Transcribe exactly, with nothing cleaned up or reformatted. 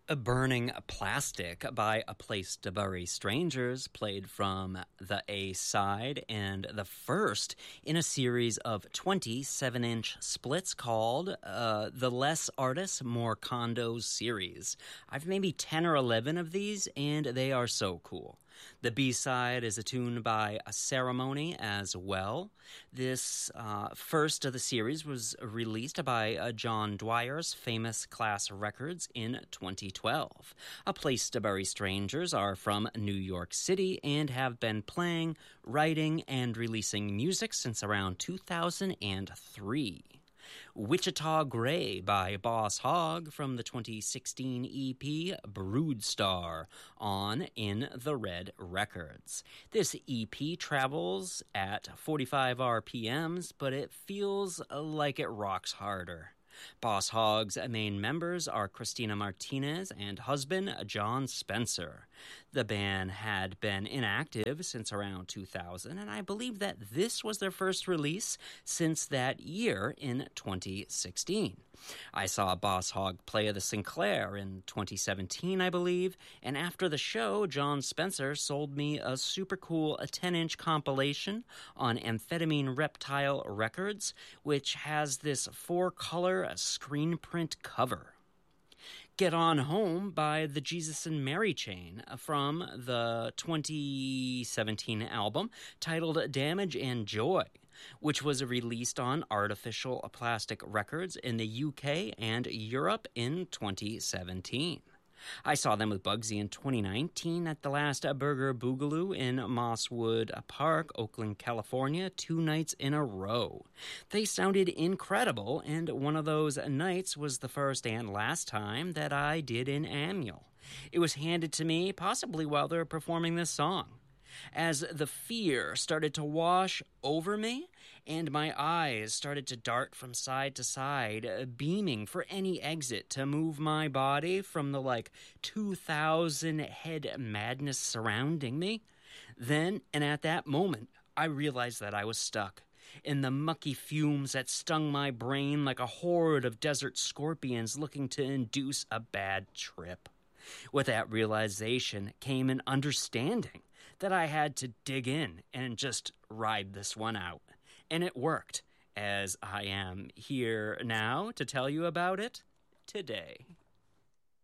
A Burning Plastic by A Place to Bury Strangers, played from the A side and the first in a series of twenty-seven inch splits called uh, the Less Artists, More Condos series. I've maybe ten or eleven of these, and they are so cool. The B-side is a tune by A Ceremony as well. This uh, first of the series was released by uh, John Dwyer's Famous Class Records in twenty twelve. A Place to Bury Strangers are from New York City and have been playing, writing, and releasing music since around two thousand three. Wichita Gray by Boss Hogg from the twenty sixteen E P Broodstar on In the Red Records. This E P travels at forty-five R P Ms, but it feels like it rocks harder. Boss Hogg's main members are Christina Martinez and husband John Spencer. The band had been inactive since around two thousand, and I believe that this was their first release since that year in twenty sixteen. I saw Boss Hogg play the Sinclair in twenty seventeen, I believe, and after the show, John Spencer sold me a super cool ten inch compilation on Amphetamine Reptile Records, which has this four-color screen print cover. Get On Home by the Jesus and Mary Chain from the twenty seventeen album titled Damage and Joy, which was released on Artificial Plastic Records in the U K and Europe in twenty seventeen. I saw them with Bugsy in twenty nineteen at the last Burger Boogaloo in Mosswood Park, Oakland, California, two nights in a row. They sounded incredible, and one of those nights was the first and last time that I did an Amul. It was handed to me possibly while they were performing this song. As the fear started to wash over me and my eyes started to dart from side to side, beaming for any exit to move my body from the like two thousand head madness surrounding me, then and at that moment, I realized that I was stuck in the mucky fumes that stung my brain like a horde of desert scorpions looking to induce a bad trip. With that realization came an understanding that I had to dig in and just ride this one out. And it worked, as I am here now to tell you about it today.